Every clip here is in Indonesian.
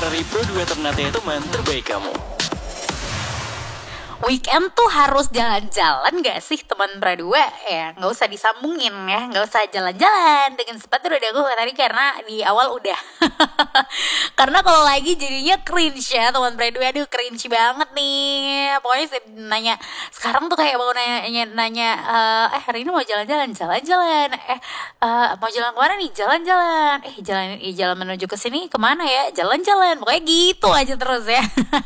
RRI Pro 2 Ternate teman terbaik kamu. Weekend tuh harus jalan-jalan gak sih teman berdua? Ya gak usah disambungin ya, gak usah jalan-jalan dengan sepatu roda gue tadi karena di awal udah. Karena kalau lagi jadinya cringe ya teman berdua, aduh cringe banget nih. Pokoknya saya nanya, sekarang tuh kayak mau nanya, hari ini mau jalan-jalan, mau jalan kemana nih, jalan menuju ke sini kemana ya, jalan-jalan, pokoknya gitu aja terus ya.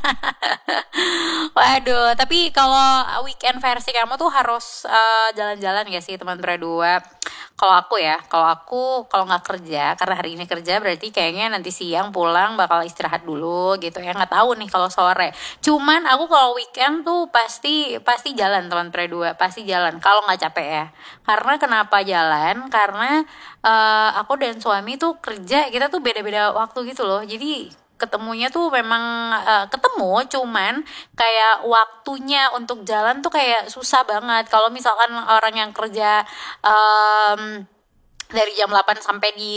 Waduh, tapi kalau weekend versi kamu tuh harus jalan-jalan gak sih teman berdua? Kalau aku kalau nggak kerja, karena hari ini kerja berarti kayaknya nanti siang pulang bakal istirahat dulu gitu ya. Nggak tahu nih kalau sore. Cuman aku kalau weekend tuh pasti jalan teman berdua, pasti jalan. Kalau nggak capek ya. Karena kenapa jalan? Karena aku dan suami tuh kerja, kita tuh beda-beda waktu gitu loh. Jadi ketemunya tuh memang ketemu, cuman kayak waktunya untuk jalan tuh kayak susah banget. Kalau misalkan orang yang kerja dari jam 8 sampai di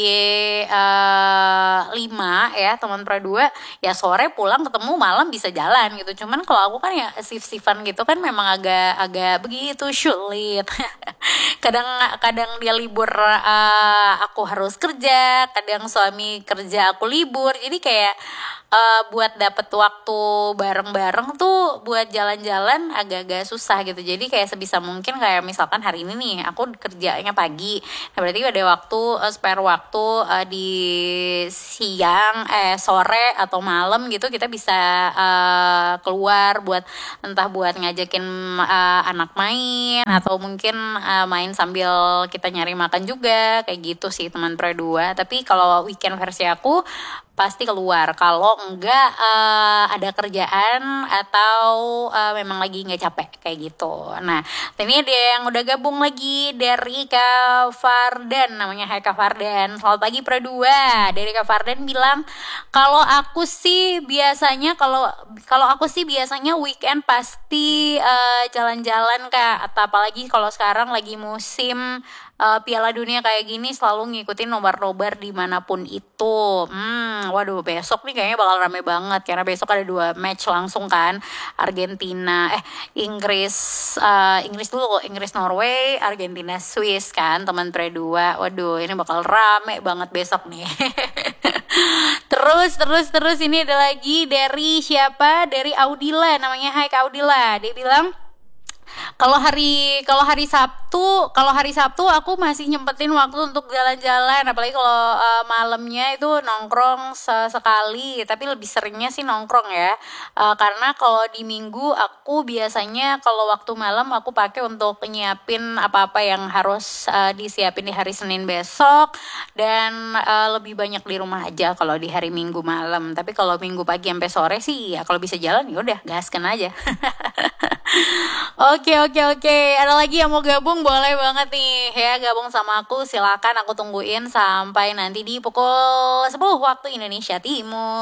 5 ya teman berdua, ya sore pulang ketemu malam bisa jalan gitu. Cuman kalau aku kan ya shift-shiftan gitu kan memang agak begitu sulit. kadang dia libur, aku harus kerja, kadang suami kerja aku libur, jadi kayak buat dapet waktu bareng-bareng tuh buat jalan-jalan agak-agak susah gitu. Jadi kayak sebisa mungkin kayak misalkan hari ini nih aku kerjanya pagi, nah berarti ada waktu spare waktu di siang, sore atau malam gitu kita bisa keluar buat entah buat ngajakin anak main atau mungkin main sambil kita nyari makan juga, kayak gitu sih teman berdua. Tapi kalau weekend versi aku pasti keluar. Kalau enggak ada kerjaan atau memang lagi nggak capek kayak gitu. Nah, ini ada yang udah gabung lagi dari Kak Fardan, namanya Hai Kak Fardan. Selamat pagi Pradua. Dari Kak Fardan bilang, kalau aku sih biasanya weekend pasti jalan-jalan Kak. Atau apalagi kalau sekarang lagi musim Piala Dunia kayak gini, selalu ngikutin nobar-nobar dimanapun itu. Waduh, besok nih kayaknya bakal rame banget karena besok ada 2 match langsung kan, Inggris dulu, Inggris Norway, Argentina Swiss kan teman berdua. Waduh, ini bakal rame banget besok nih. Terus ini ada lagi dari siapa? Dari Audila, namanya Hai Kak Audila. Dia bilang, kalau hari Sabtu aku masih nyempetin waktu untuk jalan-jalan, apalagi kalau malamnya itu nongkrong sekali, tapi lebih seringnya sih nongkrong ya. Karena kalau di Minggu aku biasanya kalau waktu malam aku pakai untuk nyiapin apa-apa yang harus disiapin di hari Senin besok, dan lebih banyak di rumah aja kalau di hari Minggu malam. Tapi kalau Minggu pagi sampai sore sih ya kalau bisa jalan ya udah gaskan aja. Oke. Ada lagi yang mau gabung, boleh banget nih ya gabung sama aku. Silakan, aku tungguin sampai nanti di pukul 10 waktu Indonesia Timur.